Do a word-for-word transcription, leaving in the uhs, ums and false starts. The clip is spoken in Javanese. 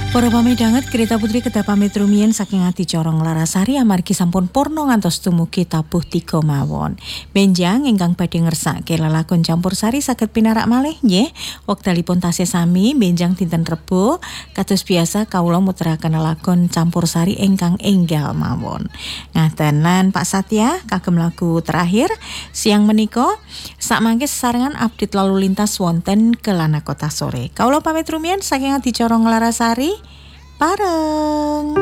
Para pamidanget Greta Putri kedah pamit rumiyin saking adicara Larasari amargi sampun purna ngantos dumugi tabuh tiga mawon. Benjang ingkang badhe ngersake lelagon campursari saged pinarak malih nggih. Wekdalipun tasih sami benjang dinten Rebo kados biasa kawula muteraken lelagon campursari ingkang enggal mawon. Ngaten lan Pak Satya kagem lagu terakhir siang menika sakmangke sesarengan update lalu lintas wonten Kelana Kota sore. Kawula pamit rumiyin saking adicara Larasari. Bareng.